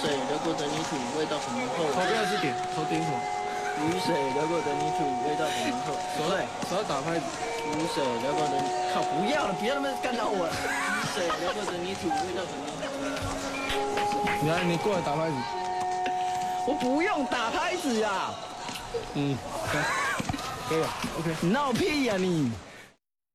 水流过的泥土，味道很浓厚。 头不要是点，头点什么？ 雨水流过的泥土，味道很浓厚。 手要打拍子。 雨水流过的，靠，不要了，不要那么干扰我了。雨水流过的泥土，味道很浓厚。 来，你过来打拍子。 我不用打拍子呀。 可以了 ，OK。 你闹屁呀你！